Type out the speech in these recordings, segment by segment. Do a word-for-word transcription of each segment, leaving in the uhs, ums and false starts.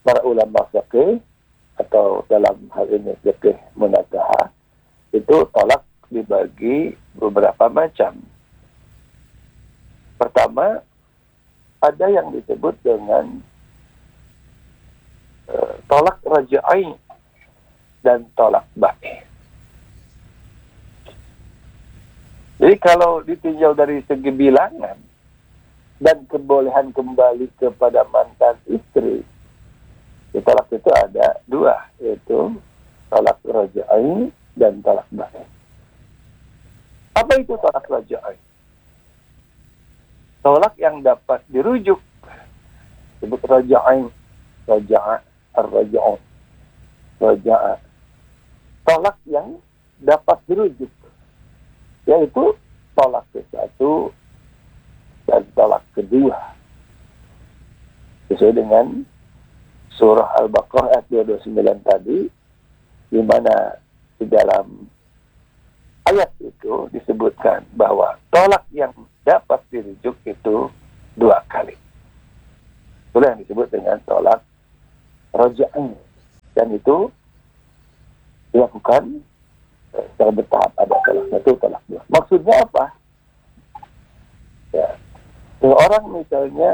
para ulama fikih atau dalam hal ini fikih munakaha itu tolak dibagi beberapa macam. Pertama, ada yang disebut dengan uh, tolak rajai dan tolak ba'i. Jadi kalau ditinjau dari segi bilangan dan kebolehan kembali kepada mantan istri, tolak itu ada dua, yaitu tolak rajai dan tolak ba'i. Apa itu tolak rajai? Tolak yang dapat dirujuk, sebut rajai, raja'a, ar-raja'u, raja'a. Tolak yang dapat dirujuk, yaitu tolak ke satu dan tolak kedua. Sesuai dengan surah Al-Baqarah ayat dua puluh sembilan tadi, di mana di dalam ayat itu disebutkan bahwa tolak yang dapat dirujuk itu dua kali. Itulah yang disebut dengan tolak rajai. Dan itu dilakukan secara bertahap, ada tolak satu, tolak dua. Maksudnya apa? Ya, seorang misalnya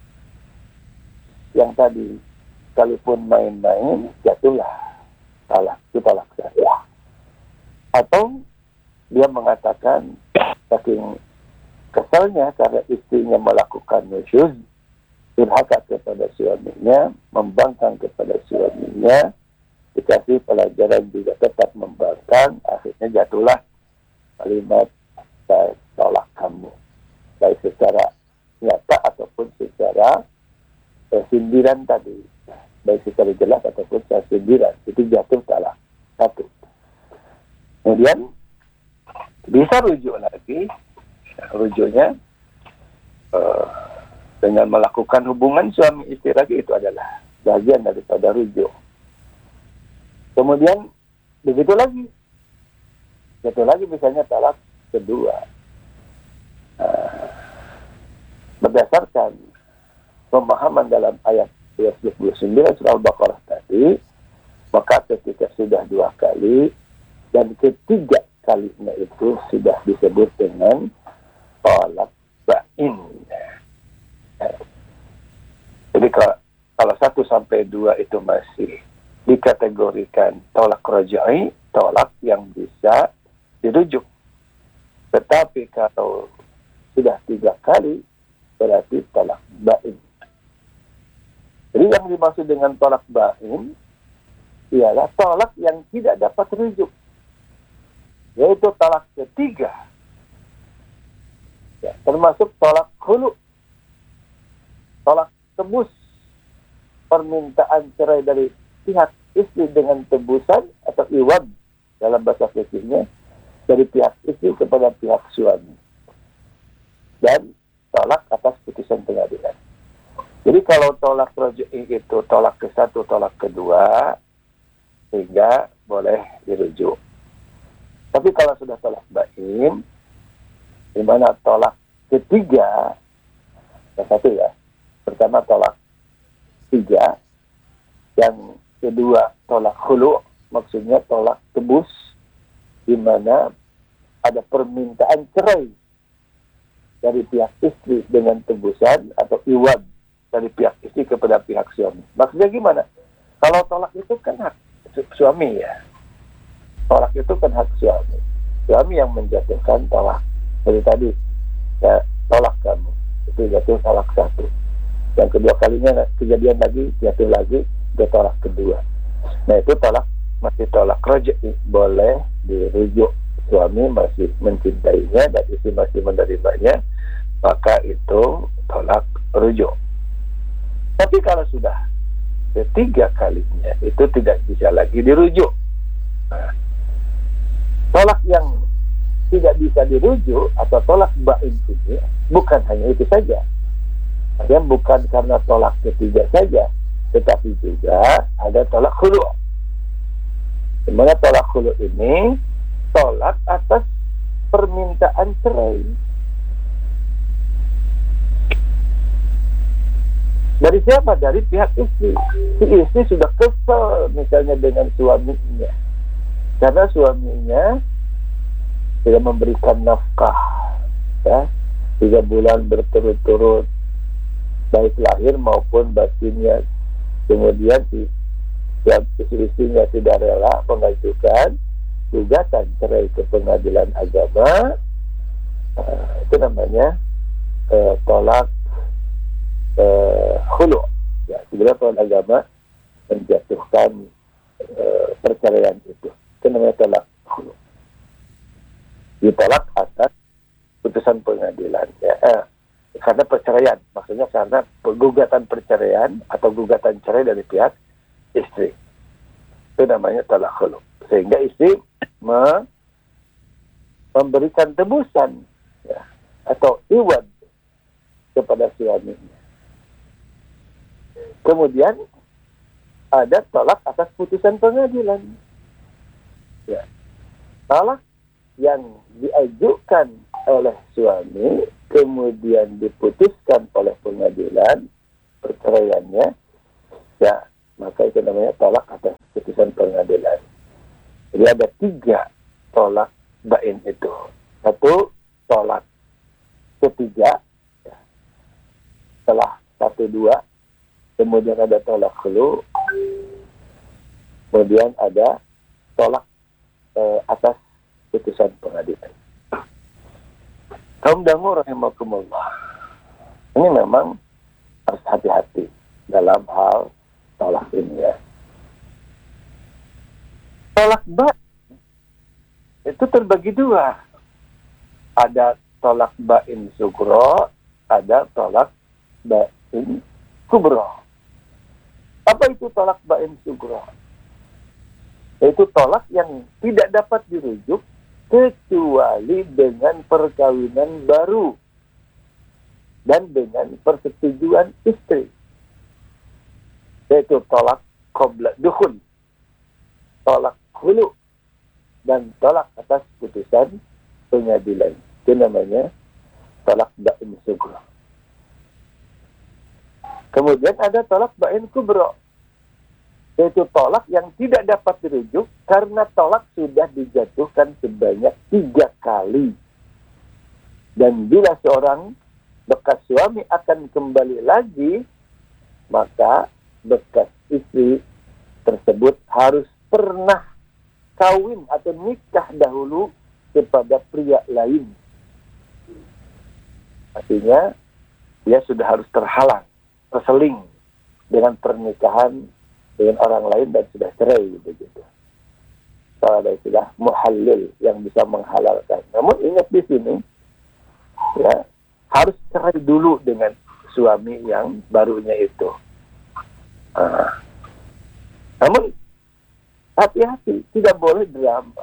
yang tadi sekalipun main-main jatuhlah salah, itu tolak satu. Atau dia mengatakan saking kesalnya karena istrinya melakukan nusyuz, durhaka kepada suaminya, membangkang kepada suaminya, dikasih pelajaran juga tetap membangkang, akhirnya jatuhlah kalimat saya tolak kamu, baik secara nyata ataupun secara eh, sindiran tadi, baik secara jelas ataupun secara sindiran, itu jatuh salah satu. Kemudian bisa rujuk lagi, rujuknya uh, dengan melakukan hubungan suami istri lagi, itu adalah bagian daripada rujuk. Kemudian begitu lagi, begitu lagi misalnya talak kedua. Uh, berdasarkan pemahaman dalam ayat dua puluh sembilan surah Al-Baqarah tadi, maka ketika sudah dua kali dan ketiga kalinya itu sudah disebut dengan tolak ba'in. Jadi kalau, kalau satu sampai dua itu masih dikategorikan tolak rajai, tolak yang bisa dirujuk. Tetapi kalau sudah tiga kali, berarti tolak ba'in. Jadi yang dimaksud dengan tolak ba'in ialah tolak yang tidak dapat rujuk, yaitu talak ketiga, ya, termasuk tolak khulu, tolak tebus, permintaan cerai dari pihak istri dengan tebusan atau iwad dalam bahasa fikihnya, dari pihak istri kepada pihak suami, dan tolak atas putusan pengadilan. Jadi kalau tolak raj'i itu tolak ke satu, tolak kedua, sehingga boleh dirujuk. Tapi kalau sudah tolak ba'in, di mana tolak ketiga, satu ya, pertama tolak tiga, yang kedua tolak khulu, maksudnya tolak tebus, di mana ada permintaan cerai dari pihak istri dengan tebusan atau iwad dari pihak istri kepada pihak suami. Maksudnya gimana? Kalau tolak itu kan hak suami ya. Tolak itu kan hak suami. Suami yang menjatuhkan tolak. Seperti tadi, ya, tolak kamu. Itu jatuh tolak satu. Yang kedua kalinya kejadian lagi, jatuh lagi, dia tolak kedua. Nah itu tolak, masih tolak raj'i. Boleh dirujuk. Suami masih mencintainya dan istri masih menerimanya, maka itu tolak rujuk. Tapi kalau sudah ketiga kalinya, itu tidak bisa lagi dirujuk. Nah, tolak yang tidak bisa dirujuk atau tolak ba'in ini bukan hanya itu saja. Artinya bukan karena tolak ketiga saja, tetapi juga ada tolak khulu. Dimana tolak khulu ini tolak atas permintaan cerai. Dari siapa? Dari pihak istri. Si istri sudah kesel misalnya dengan suaminya, karena suaminya tidak memberikan nafkah, ya, tiga bulan berturut-turut, baik lahir maupun batinnya. Kemudian si istri-istrinya tidak rela mengajukan gugatan cerai ke pengadilan agama. Uh, itu namanya uh, tolak uh, khulu. Ya, sebenarnya tolak agama menjatuhkan uh, perceraian itu. Itu namanya tolak khulu. Ditolak atas putusan pengadilan. Ya, eh, karena perceraian, maksudnya karena gugatan perceraian atau gugatan cerai dari pihak istri. Itu namanya tolak khulu. Sehingga istri me memberikan tebusan, ya, atau iwad kepada suaminya. Kemudian ada tolak atas putusan pengadilan. Ya. Tolak yang diajukan oleh suami kemudian diputuskan oleh pengadilan perceraiannya, ya, maka itu namanya tolak atas putusan pengadilan. Jadi ada tiga tolak bain itu. Satu, tolak ketiga, ya, setelah satu dua, kemudian ada tolak khulu, kemudian ada tolak eh, atas putusan pengadilan. Kaum dangu rahimakumullah, ini memang harus hati-hati dalam hal tolak ini, ya. Tolak bain itu terbagi dua. Ada tolak bain sugro, ada tolak bain kubro. Apa itu tolak bain sugro? Yaitu tolak yang tidak dapat dirujuk kecuali dengan perkawinan baru dan dengan persetujuan istri. Yaitu tolak qabla dukhul, tolak khulu, dan tolak atas putusan pengadilan. Itu namanya tolak bain sugro. Kemudian ada tolak bain kubro, yaitu tolak yang tidak dapat dirujuk karena tolak sudah dijatuhkan sebanyak tiga kali. Dan bila seorang bekas suami akan kembali lagi, maka bekas istri tersebut harus pernah kawin atau nikah dahulu kepada pria lain. Artinya dia sudah harus terhalang, terseling dengan pernikahan dengan orang lain dan sudah cerai, begitu. Kalau ada istilah muhallil yang bisa menghalalkan. Namun ingat di sini, ya, harus cerai dulu dengan suami yang barunya itu. Nah, namun hati-hati, tidak boleh drama,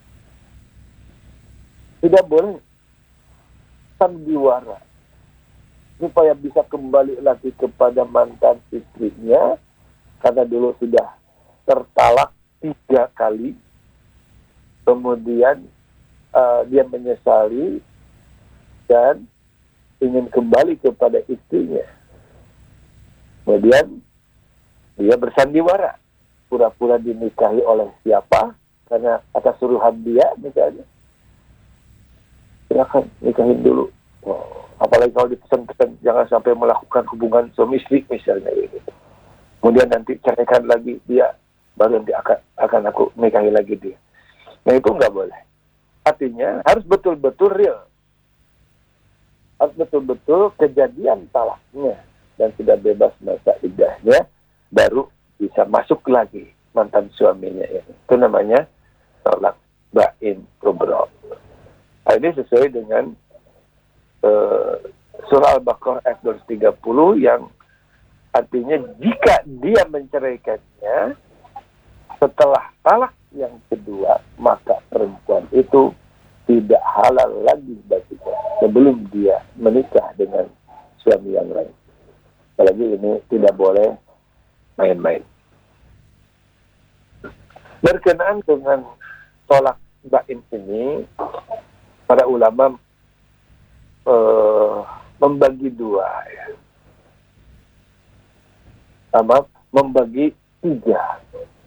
tidak boleh sandiwara supaya bisa kembali lagi kepada mantan istrinya karena dulu sudah tertalak tiga kali, kemudian uh, dia menyesali dan ingin kembali kepada istrinya. Kemudian dia bersandiwara, pura-pura dinikahi oleh siapa karena atas suruhan dia misalnya. Silakan nikahin dulu. Oh, apalagi kalau dipesan-pesan jangan sampai melakukan hubungan suami istri misalnya gitu. Kemudian nanti ceraikan lagi dia, baru nanti akan akan aku nikahi lagi dia. Nah itu nggak boleh. Artinya harus betul-betul real, harus betul-betul kejadian talaknya dan sudah bebas masa iddahnya, baru bisa masuk lagi mantan suaminya ini. Itu namanya tolak bain kubro. Nah, ini sesuai dengan uh, surah Al-Baqarah ayat dua ratus tiga puluh yang artinya jika dia menceraikannya setelah talak yang kedua, maka perempuan itu tidak halal lagi baginya sebelum dia menikah dengan suami yang lain. Apalagi ini tidak boleh main-main. Berkenaan dengan tolak bain ini, para ulama uh, membagi dua, ya. sama membagi tiga.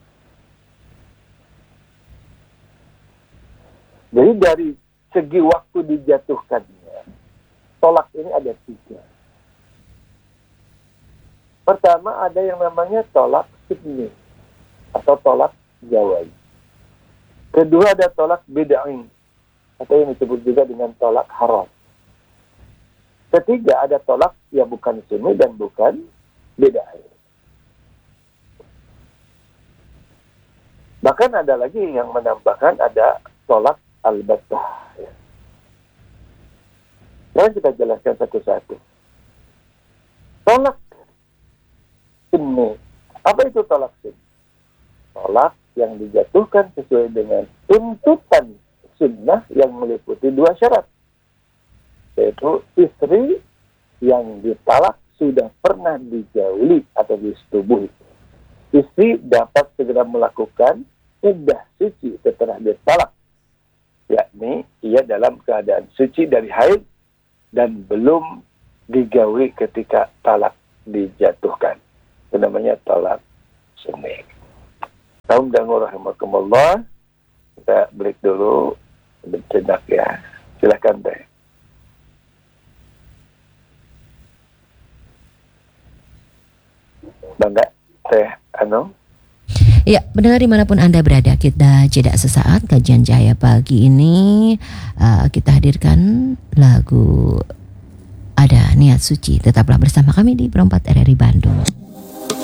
Jadi dari segi waktu dijatuhkannya, tolak ini ada tiga. Pertama ada yang namanya tolak sibni atau tolak jawai. Kedua ada tolak bid'ah atau yang disebut juga dengan tolak haram. Ketiga ada tolak yang bukan sunni dan bukan bid'ah. Bahkan ada lagi yang menambahkan ada tolak al-battah. Mari kita jelaskan satu-satu. Tolak sunni. Apa itu tolak sunni? Tolak yang dijatuhkan sesuai dengan tuntutan sunnah yang meliputi dua syarat. Yaitu istri yang ditalak sudah pernah digauli atau disetubuhi. Istri dapat segera melakukan iddah suci setelah ditalak. Yakni ia dalam keadaan suci dari haid dan belum digauli ketika talak dijatuhkan. Itu namanya talak sunni. Kaum dangu rahimakumullah, kita break dulu sejenak ya. Silakan Teh. Bangga Teh Anu. Ya, pendengar dimanapun Anda berada, kita jeda sesaat. Kajian Cahaya Pagi ini uh, kita hadirkan lagu Ada Niat Suci. Tetaplah bersama kami di Perempat R R I Bandung.